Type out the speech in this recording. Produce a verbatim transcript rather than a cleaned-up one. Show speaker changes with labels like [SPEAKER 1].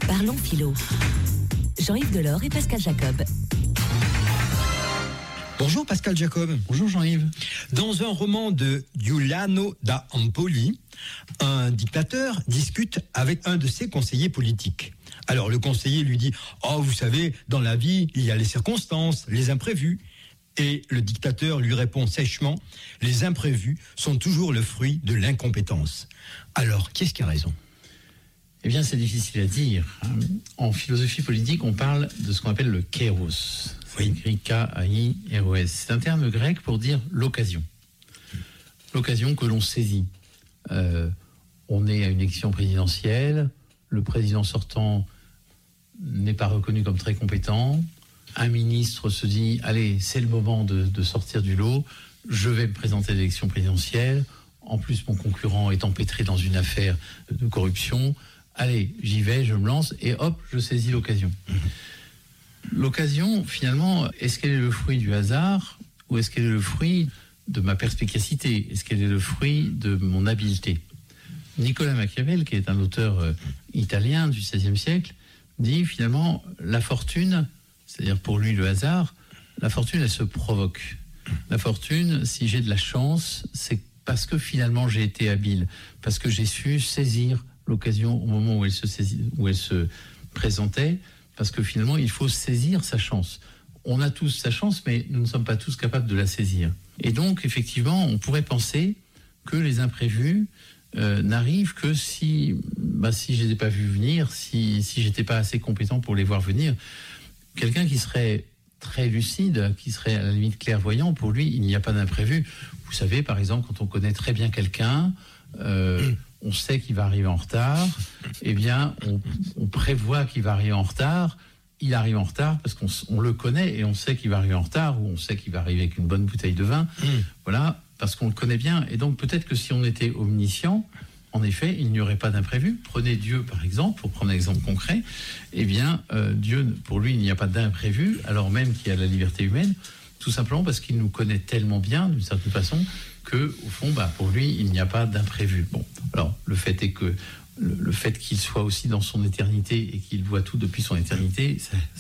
[SPEAKER 1] Parlons philo. Jean-Yves Delors et Pascal Jacob.
[SPEAKER 2] Bonjour Pascal Jacob.
[SPEAKER 3] Bonjour Jean-Yves.
[SPEAKER 2] Dans un roman de Giuliano da Empoli, un dictateur discute avec un de ses conseillers politiques. Alors le conseiller lui dit « Oh, vous savez, dans la vie, il y a les circonstances, les imprévus. » Et le dictateur lui répond sèchement « Les imprévus sont toujours le fruit de l'incompétence. » Alors, qui est-ce qui a raison ?
[SPEAKER 3] Eh bien, c'est difficile à dire. En philosophie politique, on parle de ce qu'on appelle le kairos.
[SPEAKER 2] Oui.
[SPEAKER 3] K A I R O S. C'est un terme grec pour dire l'occasion. L'occasion que l'on saisit. Euh, on est à une élection présidentielle, le président sortant n'est pas reconnu comme très compétent, un ministre se dit « Allez, c'est le moment de, de sortir du lot, je vais me présenter à l'élection présidentielle, en plus mon concurrent est empêtré dans une affaire de corruption, allez, j'y vais, je me lance, et hop, je saisis l'occasion. » L'occasion, finalement, est-ce qu'elle est le fruit du hasard ou est-ce qu'elle est le fruit de ma perspicacité? Est-ce qu'elle est le fruit de mon habileté? Nicolas Machiavel, qui est un auteur euh, italien du seizième siècle, dit finalement la fortune, c'est-à-dire pour lui le hasard, la fortune elle se provoque. La fortune, si j'ai de la chance, c'est parce que finalement j'ai été habile, parce que j'ai su saisir l'occasion au moment où elle se, saisit, où elle se présentait, parce que finalement il faut saisir sa chance. On a tous sa chance, mais nous ne sommes pas tous capables de la saisir. Et donc effectivement, on pourrait penser que les imprévus Euh, n'arrive que si, bah, si je ne les ai pas vus venir, si, si je n'étais pas assez compétent pour les voir venir. Quelqu'un qui serait très lucide, qui serait à la limite clairvoyant, pour lui, il n'y a pas d'imprévu. Vous savez, par exemple, quand on connaît très bien quelqu'un, euh, on sait qu'il va arriver en retard, eh bien, on, on prévoit qu'il va arriver en retard, il arrive en retard parce qu'on on le connaît et on sait qu'il va arriver en retard, ou on sait qu'il va arriver avec une bonne bouteille de vin. Mmh. Voilà. Parce qu'on le connaît bien. Et donc, peut-être que si on était omniscient, en effet, il n'y aurait pas d'imprévu. Prenez Dieu, par exemple, pour prendre un exemple concret. Eh bien, euh, Dieu, pour lui, il n'y a pas d'imprévu, alors même qu'il y a la liberté humaine, tout simplement parce qu'il nous connaît tellement bien, d'une certaine façon, que, au fond, bah, pour lui, il n'y a pas d'imprévu. Bon, alors, le fait est que le, le fait qu'il soit aussi dans son éternité et qu'il voit tout depuis son éternité, ça,